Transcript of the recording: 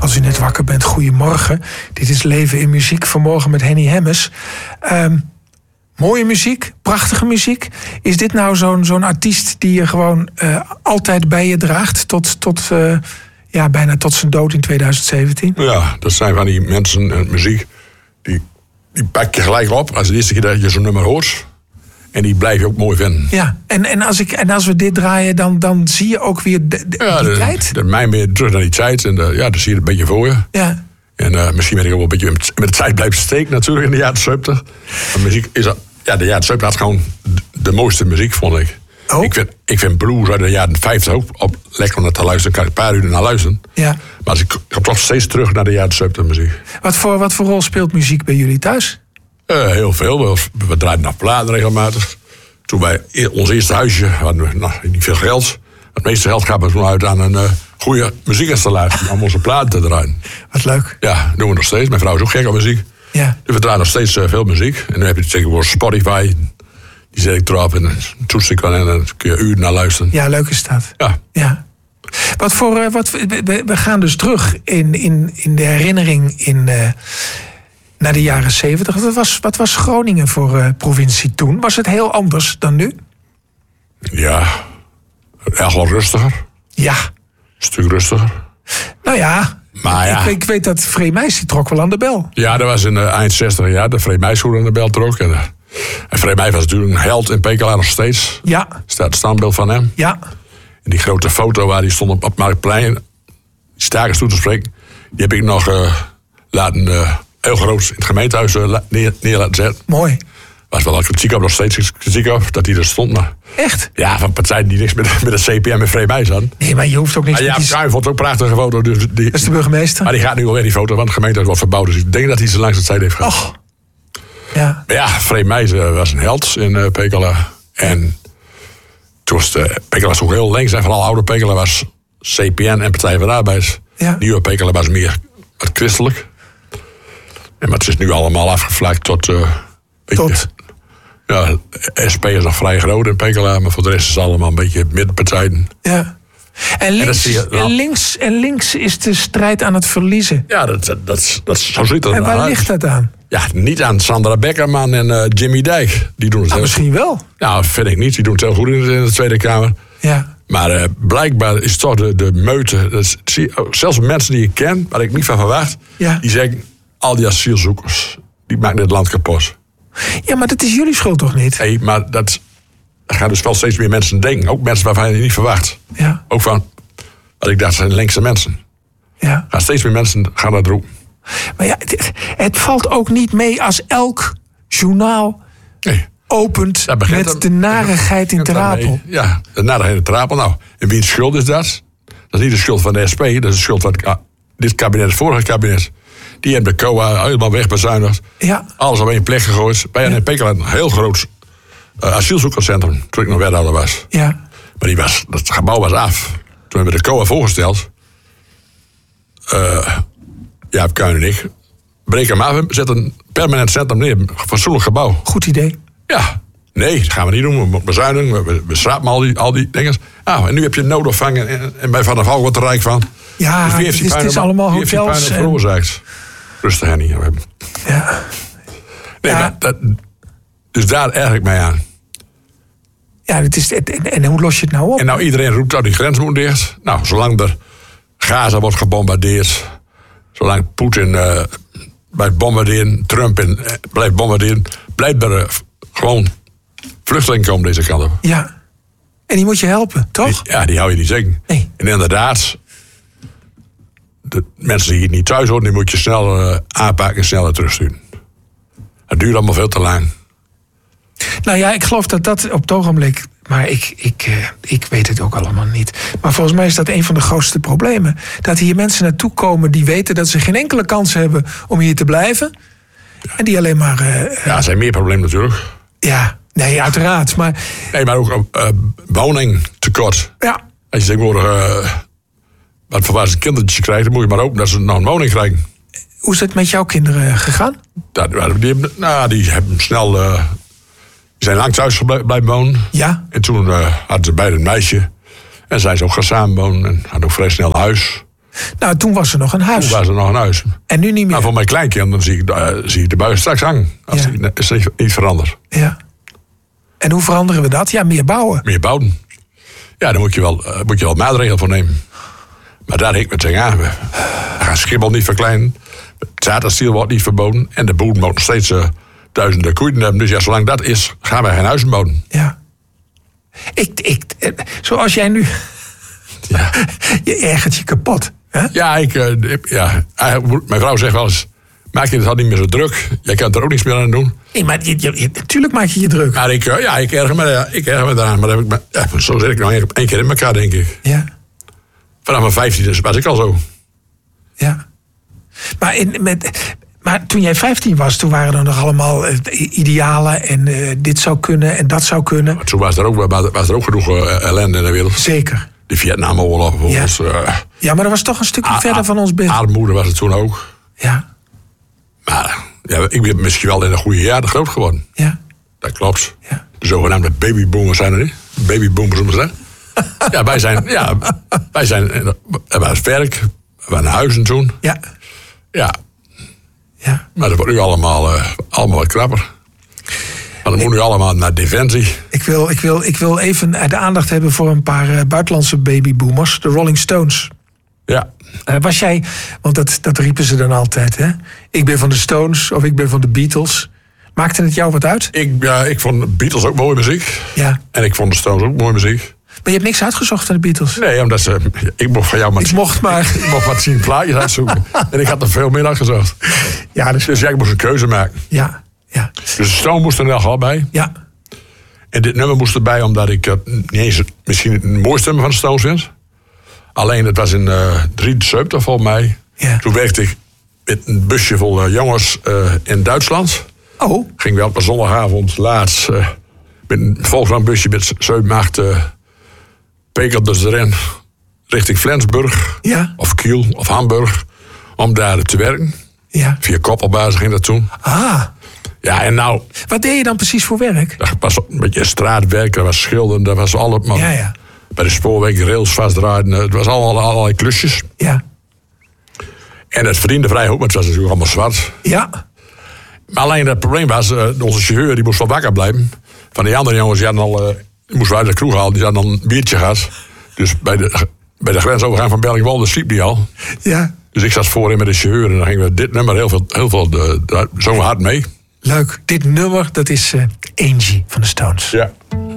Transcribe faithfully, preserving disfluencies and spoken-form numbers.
Als u net wakker bent, goedemorgen. Dit is Leven in Muziek, vanmorgen met Henny Hemmers. Um, mooie muziek, prachtige muziek. Is dit nou zo'n, zo'n artiest die je gewoon uh, altijd bij je draagt... tot, tot, uh, ja, bijna tot zijn dood in tweeduizend zeventien? Ja, dat zijn van die mensen en muziek... die, die pak je gelijk op als de eerste keer dat je zo'n nummer hoort... En die blijf je ook mooi vinden. Ja, en, en, als, ik, en als we dit draaien, dan, dan zie je ook weer de, de, ja, die de, tijd? De, mij meer terug naar die tijd. En de, ja, dan zie je het een beetje voor je. Ja. En uh, misschien ben ik ook wel een beetje met, met de tijd blijven steken natuurlijk in de jaren zeventig. Maar muziek is... Ja, de jaren zeventig had gewoon de, de mooiste muziek, vond ik. Oh. Ik vind, ik vind blues uit de jaren vijftig ook op, lekker om naar te luisteren. Kan ik een paar uur naar luisteren. Ja. Maar als ik kom toch steeds terug naar de jaren zeventig muziek. Wat voor, wat voor rol speelt muziek bij jullie thuis? Uh, heel veel. We, we draaien naar platen regelmatig. Toen wij ons eerste huisje hadden we nou, niet veel geld. Het meeste geld gaven we toen uit aan een uh, goede muziekinstallatie om onze platen te draaien. Wat leuk. Ja, dat doen we nog steeds. Mijn vrouw is ook gek op muziek. Ja. Dus we draaien nog steeds uh, veel muziek. En nu heb je tegenwoordig Spotify. Die zet ik erop en een toetsen kan en dan kun je uren naar luisteren. Ja, leuk is dat. Ja. Ja. Wat voor, uh, wat, we, we gaan dus terug in, in, in de herinnering in... Uh, naar de jaren zeventig. Wat was, wat was Groningen voor uh, provincie toen? Was het heel anders dan nu? Ja, echt wel rustiger. Ja. Een stuk rustiger. Nou ja, maar ja. Ik, ik weet dat Vreemijs die trok wel aan de bel. Ja, dat was in de eind zestig jaar. De Vreemijs hoe aan de bel trok. En, uh, en Vreemijs was natuurlijk een held in Pekela nog steeds. Ja. Staat het standbeeld van hem. Ja. En die grote foto waar die stond op, op Marktplein. Die staken toe te spreken. Die heb ik nog uh, laten... Uh, heel groot in het gemeentehuis neer, neer laten zetten. Mooi. Was wel kritiek op, nog steeds kritiek op, dat hij er stond. Maar echt? Ja, van partijen die niks met, met het C P M en Vreemijs hadden. Nee, maar je hoeft ook niks maar met ja, die... Kruijff vond ook een prachtige foto. Dus die, dat is de burgemeester. Maar die gaat nu alweer die foto, want het gemeentehuis wordt verbouwd. Dus ik denk dat hij ze langs het tijd heeft gehad. Och. Ja. Maar ja, Vreemijs uh, was een held in uh, Pekela. En toen was de, Pekela was ook heel links. En vooral oude Pekela was C P N en Partij van de Arbeid. Ja. Nieuwe Pekela was meer wat christelijk. En maar het is nu allemaal afgevlakt tot... Uh, beetje, tot? Ja, S P is nog vrij groot in Pekela, maar voor de rest is het allemaal een beetje middenpartijen. Ja. En links, en, je, nou, en, links, en links is de strijd aan het verliezen. Ja, dat, dat, dat, dat, zo zit het. En waar ligt dat aan? Ja, niet aan Sandra Beckerman en uh, Jimmy Dijk. Die doen het nou, misschien goed. wel. Nou, vind ik niet. Die doen het heel goed in de, in de Tweede Kamer. Ja. Maar uh, blijkbaar is toch de, de meute... Dat is, zie, zelfs mensen die ik ken, waar ik niet van verwacht... Ja. Die zeggen, al die asielzoekers, die maken dit land kapot. Ja, maar dat is jullie schuld toch niet? Nee, maar dat... Er gaan dus wel steeds meer mensen denken. Ook mensen waarvan je niet verwacht. Ja. Ook van, wat ik dacht, zijn linkse mensen. Ja. Gaan steeds meer mensen gaan dat roepen. Maar ja, het, het valt ook niet mee als elk journaal nee. opent met dan, de narigheid in Ter Apel. Ja, de narigheid in Ter Apel. Nou, en wiens schuld is dat? Dat is niet de schuld van de S P. Dat is de schuld van het, dit kabinet, het vorige kabinet. Die hebben de C O A helemaal wegbezuinigd. Ja. Alles op één plek gegooid. Wij hadden in Pekela een heel groot uh, asielzoekerscentrum. Toen ik nog wethouder was. Ja. Maar die was, dat gebouw was af. Toen hebben we de C O A voorgesteld. Uh, ja, Kuin en ik. Breek hem af. Zet een permanent centrum neer. Een fatsoenlijk gebouw. Goed idee. Ja. Nee, dat gaan we niet doen. We moeten bezuinigen. We, we schrapen al die, al die dingen. Ah, en nu heb je noodopvang. En, en bij Van der Valk wordt er rijk van. Ja, dus het, is, het is allemaal hotels. Wie heeft die pijn veroorzaakt? Rustig, Henny. Ja. Nee, ja. maar dat, dus daar erg ik mij aan. Ja, het is, en, en hoe los je het nou op? En nou, iedereen roept dat die grens moet dicht. Nou, zolang er Gaza wordt gebombardeerd... zolang Poetin uh, blijft bombarderen... Trump in, uh, blijft bombarderen... blijft er uh, gewoon vluchtelingen komen deze kant op. Ja. En die moet je helpen, toch? Die, ja, die hou je niet zeggen. Nee. En inderdaad... de mensen die hier niet thuis horen... die moet je snel uh, aanpakken en sneller terugsturen. Het duurt allemaal veel te lang. Nou ja, ik geloof dat dat op het ogenblik... maar ik, ik, uh, ik weet het ook allemaal niet. Maar volgens mij is dat een van de grootste problemen. Dat hier mensen naartoe komen die weten... dat ze geen enkele kans hebben om hier te blijven. Ja. En die alleen maar... Uh, ja, er zijn meer problemen natuurlijk. Ja, nee, uiteraard. Maar, nee, maar ook uh, woningtekort. Ja. Als je tegenwoordig... Uh, wat voor waar ze een kindertje krijgen... dan moet je maar hopen dat ze nog een woning krijgen. Hoe is het met jouw kinderen gegaan? Dat, die, hebben, nou, die hebben snel... Uh, die zijn lang thuis blijven wonen. Ja. En toen uh, hadden ze beide een meisje. En zijn ze ook gaan samenwonen. En hadden ook vrij snel een huis. Nou, toen was er nog een huis. Toen was er nog een huis. En nu niet meer. Maar voor mijn kleinkinderen zie ik, uh, zie ik de buis straks hangen. Als Ja. die is niet, niet veranderd. Ja. En hoe veranderen we dat? Ja, meer bouwen. Meer bouwen. Ja, daar moet je wel, uh, moet je wel maatregelen voor nemen. Maar daar ik met zeggen aan. We gaan Schiphol niet verkleinen. Het zaterstiel wordt niet verboden. En de boel moet nog steeds uh, duizenden koeien hebben. Dus ja, zolang dat is, gaan wij geen huizen bouwen. Ja. Ik, ik, eh, zoals jij nu... Ja, Je ergert je kapot. Hè? ja, ik, uh, ik- ja eigenlijk, mijn vrouw zegt wel eens... Maak je het al niet meer zo druk. Jij kan er ook niets meer aan doen. Nee, maar je, je, je- natuurlijk maak je je druk. Maar ik, uh, ja, ik erger me, ja, ik erger me daaraan. Maar dat heb ik, me- ja, zo zit ik nog één één keer in elkaar, denk ik. Ja, Vanaf mijn vijftiende was ik al zo. ja. Maar, in, met, maar toen jij vijftien was, toen waren er nog allemaal eh, idealen. En eh, dit zou kunnen en dat zou kunnen. Maar toen was er ook, was er ook genoeg uh, ellende in de wereld. Zeker. De Vietnamoorlog bijvoorbeeld. Uh, Ja, maar dat was toch een stukje a- verder a- van ons bed. Armoede was het toen ook. Ja, Maar ja, ik ben misschien wel in een goede jaren groot geworden. ja, Dat klopt. ja. De zogenaamde babyboomers zijn er niet. Babyboomers, hoe moet je zeggen? Ja, wij zijn... Ja, wij zijn... We hebben het werk. We hebben huizen toen. Ja, Ja, ja. maar dat wordt nu allemaal, uh, allemaal wat krapper. Maar dan moet nu allemaal naar Defensie. Ik wil, ik, wil, ik wil even de aandacht hebben voor een paar eh, buitenlandse babyboomers. De Rolling Stones. Ja. Eh, was jij, want dat, dat riepen ze dan altijd, hè? Ik ben van de Stones of ik ben van de Beatles. Maakte het jou wat uit? Ik, ja, ik vond de Beatles ook mooie muziek. Ja. En ik vond de Stones ook mooie muziek. Maar je hebt niks uitgezocht van de Beatles? Nee, omdat ze... Ik mocht van jou maar... Ik mocht maar. Ik mocht maar tien plaatjes uitzoeken. En ik had er veel meer uitgezocht. Ja, dus, Dus ja, ik moest een keuze maken. ja, ja, Dus de Stone moest er nog al bij. ja, En dit nummer moest erbij omdat ik uh, niet eens het- misschien het mooiste nummer van de Stones vind. Alleen het was in uh, drieënzeventig volgens mij. Ja. Toen werkte ik met een busje vol uh, jongens uh, in Duitsland. Oh, Ging wel op een zondagavond laatst uh, met een Volkswagenbusje met zeven, acht uh, pekeltjes erin. Richting Flensburg ja, of Kiel of Hamburg. Om daar te werken. ja. Via koppelbazen ging dat toen. Ah, Ja, en nou, wat deed je dan precies voor werk? dat was een beetje straatwerk, dat was schilderen, dat was allemaal. Ja, ja, Bij de spoorweg rails vastdraaien, het was allemaal allerlei klusjes. ja, En het verdiende vrij goed, maar het was natuurlijk allemaal zwart. ja, Maar alleen het probleem was, uh, onze chauffeur die moest wel wakker blijven. Van die andere jongens, die hadden al, uh, die moesten uit de kroeg halen, die hadden al een biertje gehad. Dus bij de, bij de grensovergang van België-Walden sliep die al. ja. Dus ik zat voorin met de chauffeur en dan gingen we dit nummer heel veel, heel veel de, de, zongen hard mee. Leuk. Dit nummer, dat is eh, Angie van de Stones. Ja.